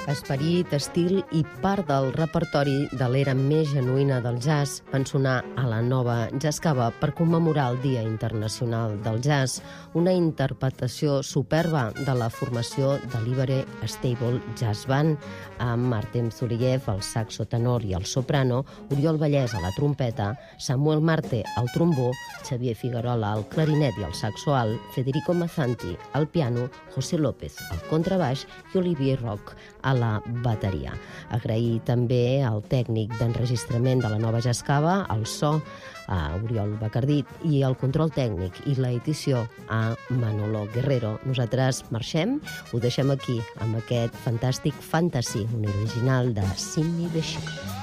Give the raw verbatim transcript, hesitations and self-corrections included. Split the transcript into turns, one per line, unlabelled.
Esperit, estil i part del repertori de l'era més genuïna del jazz van sonar a la Nova Jazz Cava per commemorar el Dia Internacional del Jazz, una interpretació superba de la formació de l'Iberé Stable Jazz Band, amb Artem Zuriev al saxo tenor i al soprano, Oriol Vallès a la trompeta, Samuel Marte al trombó, Xavier Figuerola al clarinet i al saxo alt, Federico Mazzanti al piano, José López al contrabaix i Olivier Roch a la bateria. Agrair també al tècnic d'enregistrament de la Nova Jazz Cava, el so, a Oriol Bacardí, i el control tècnic i la edició a Manolo Guerrero. Nosaltres marxem, ho deixem aquí, amb aquest fantàstic Fantasy, un original de Sidney Bechet.